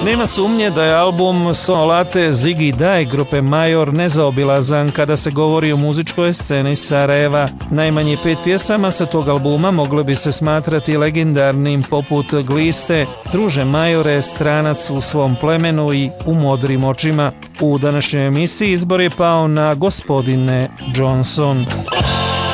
Nema sumnje da je album Solate Ziggy Daj grupe Major nezaobilazan kada se govori o muzičkoj sceni Sarajeva. Najmanje 5 pjesama sa tog albuma moglo bi se smatrati legendarnim poput Gliste, Druže Majore, Stranac u svom plemenu i U modrim očima. U današnjoj emisiji izbor je pao na Gospodine Johnson.